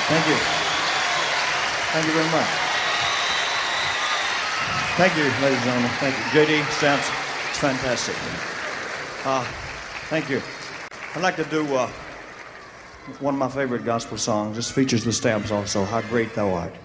Thank you. Thank you very much. Thank you, ladies and gentlemen. Thank you. J.D. Stamps, it's fantastic. Thank you. I'd like to do one of my favorite gospel songs. This features the Stamps also, How Great Thou Art.